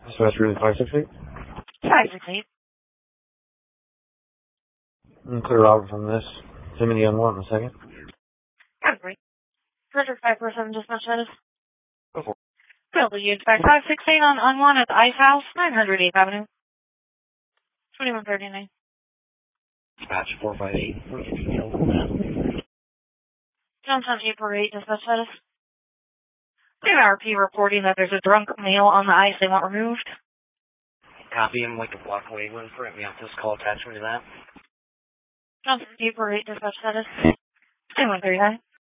So that's really 568? 568. Clear Robert from this. Send me the on one in a second. Great. Richard 547 dispatch status. Go for it. Bill, you expect 568 on one at the Ice House, 900 8th Avenue. 2139. Dispatch 458. Johnstown 848 dispatch status. RP reporting that there's a drunk male on the ice they want removed. Copy him like a block away. When print me out this call attachment to that. Johnstown 848 dispatch status. 2139.